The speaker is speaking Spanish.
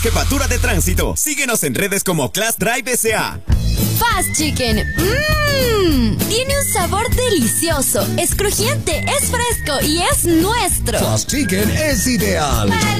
Jefatura de Tránsito. Síguenos en redes como Class Drive SA. Fast Chicken. Tiene un sabor delicioso. Es crujiente, es fresco y es nuestro. Fast Chicken es ideal.